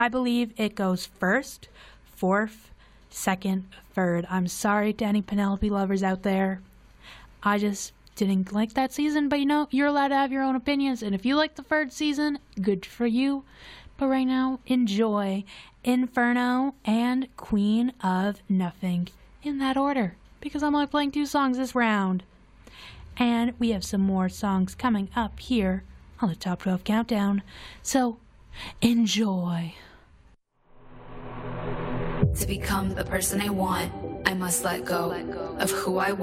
I believe it goes first, fourth, second, third. I'm sorry to any Penelope lovers out there. I just didn't like that season, but you're allowed to have your own opinions, and if you like the third season, good for you. But right now, enjoy Inferno and Queen of Nothing in that order, because I'm only playing 2 songs this round. And we have some more songs coming up here on the Top 12 Countdown, so enjoy. To become the person I want, I must let go of who I was.